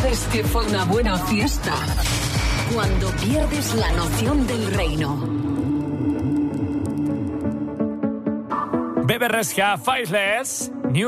sabes que fue una buena fiesta? Cuando pierdes la noción del reino. Bebe Rexha, Faithless.